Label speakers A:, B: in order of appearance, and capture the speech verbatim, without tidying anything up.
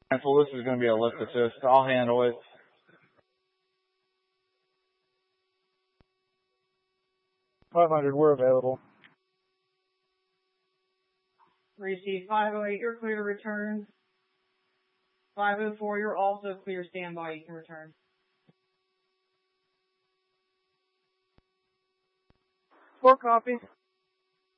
A: Cancel. This is going to be a lift assist. I'll handle it. five hundred, we're available.
B: Receive five oh eight, you're clear to return. five oh four, you're also clear standby, you can return.
C: Four copies.